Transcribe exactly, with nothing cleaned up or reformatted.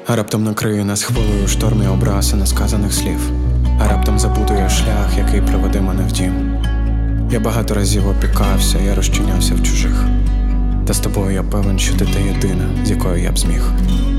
А раптом накриє нас хвилею шторм і образ і несказаних слів. А раптом запутує шлях, який приведе мене в дім. Я багато разів опікався, я розчинявся в чужих. Та з тобою я певен, що ти та єдина, з якою я б зміг.